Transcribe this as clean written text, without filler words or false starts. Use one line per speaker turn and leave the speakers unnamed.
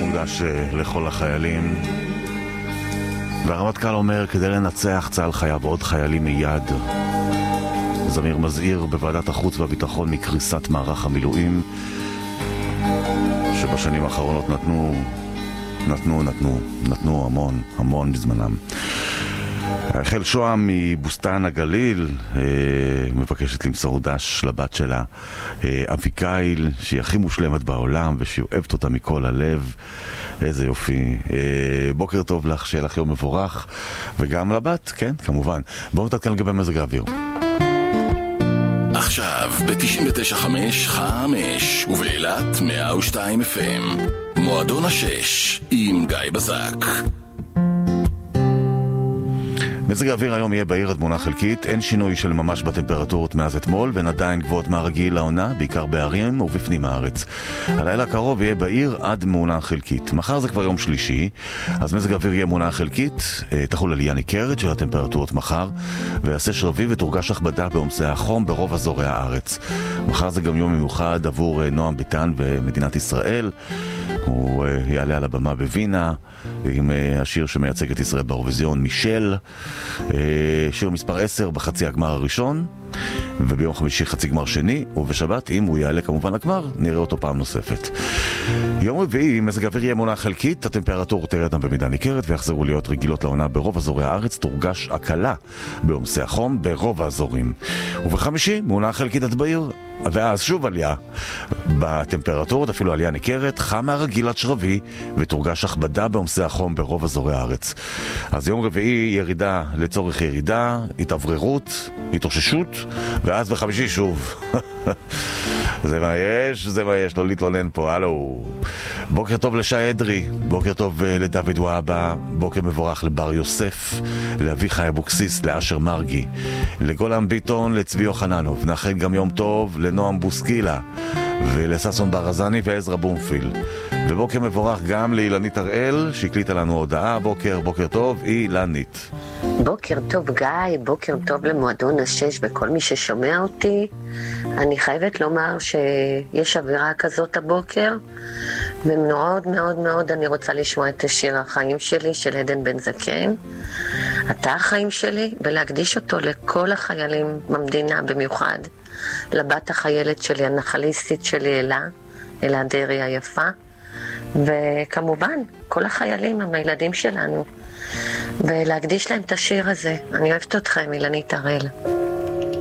מונגש לכל החיילים. והרמטכ"ל אומר, כדי לנצח צה"ל חייב עוד חיילים מיד. זמיר מזהיר בוועדת החוץ והביטחון מקריסת מערך המילואים, שבשנים האחרונות נתנו המון בזמנם. רחל שוהם מבוסתן הגליל מבקשת למסור דש לבת שלה אביקייל, שהיא הכי מושלמת בעולם ושהיא אוהבת אותה מכל הלב. איזה יופי. בוקר טוב לך, שיהיה לך יום מבורך, וגם לבת, כן, כמובן. בואו נתעדכן לגבי מזג האוויר.
עכשיו ב-99.5 ובאילת 102 FM מועדון השש עם גיא בזק.
מזג האוויר היום יהיה בעיר תמונה חלקית, אין שינוי של ממש בטמפרטורות מאז אתמול, והן עדיין גבוהות מהרגיל לעונה, בעיקר בערים ובפנים הארץ. הלילה הקרוב יהיה בעיר עד מעונה חלקית. מחר זה כבר יום שלישי, אז מזג האוויר יהיה מעונה חלקית, תחול עלייה ניכרת של הטמפרטורות מחר, ויעשה שרבי ותורגש הכבדה בעומסי החום ברוב אזורי הארץ. מחר זה גם יום מיוחד עבור נועם ביטן במדינת ישראל. הוא יעלה על הבמה בווינה עם השיר שמייצג את ישראל באירוויזיון, מישל, שיר מספר 10 בחצי הגמר הראשון, וביום חמישי חצי גמר שני, ובשבת, אם הוא יעלה כמובן לגמר, נראה אותו פעם נוספת. יום רביעי, מזג האוויר יהיה מעונה חלקית, הטמפרטורות תרדנה במידה ניכרת ויחזרו להיות רגילות לעונה ברוב אזורי הארץ, תורגש הקלה בעומסי החום ברוב האזורים. ובחמישי, מעונה חלקית עד בעיר, ואז שוב עלייה בטמפרטורות, אפילו עלייה ניכרת, חם מהרגיל עד שרבי, ותורגש הכבדה בעומסי החום ברוב אזורי הארץ. אז יום רביעי ירידה לצורך ירידה, התאווררות, התאוששות, ואז בחמישי שוב. זה מה יש, לא להתלונן פה, הלו. בוקר טוב לשי אדרי, בוקר טוב לדוד וואבה, בוקר מבורך לבר יוסף, לאביחי אבוקסיס, לאשר מרגי, לגולן ביטון, לצבי יוחננוב. נאחל גם יום טוב לנועם בוסקילה ולססון ברזני ועזרא בומפיל. ובוקר מבורך גם לאילנית הראל שהקליטה לנו הודעה. בוקר טוב אילנית.
בוקר טוב גיא, בוקר טוב למועדון השש וכל מי ששומע אותי. אני חייבת לומר שיש אווירה כזאת הבוקר, ומאוד מאוד מאוד אני רוצה לשמוע את השיר החיים שלי של עדן בן זקן, אתה החיים שלי, ולהקדיש אותו לכל החיילים במדינה, במיוחד לבת החיילת שלי, הנחליסטית שלי אלה דרי היפה, וכמובן כל החיילים הם הילדים שלנו, ולהקדיש להם את השיר הזה. אני אוהבת אתכם, אילנית הראל.